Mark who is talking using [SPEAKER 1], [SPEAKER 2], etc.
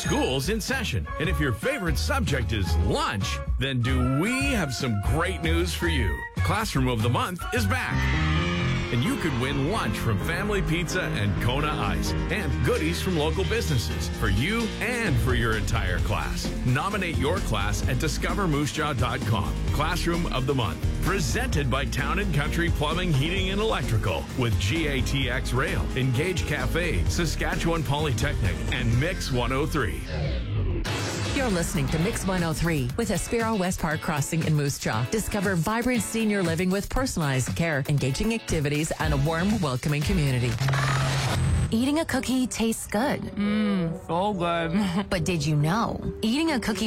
[SPEAKER 1] School's in session, and if your favorite subject is lunch, then do we have some great news for you. Classroom of the Month is back. And you could win lunch from Family Pizza and Kona Ice and goodies from local businesses for you and for your entire class. Nominate your class at discovermoosejaw.com. Classroom of the Month, presented by Town & Country Plumbing, Heating, and Electrical with GATX Rail, Engage Cafe, Saskatchewan Polytechnic, and Mix 103.
[SPEAKER 2] You're listening to Mix 103 with Aspiro West Park Crossing in Moose Jaw. Discover vibrant senior living with personalized care, engaging activities, and a warm, welcoming community.
[SPEAKER 3] Eating a cookie tastes good.
[SPEAKER 4] So good.
[SPEAKER 3] But did you know, eating a cookie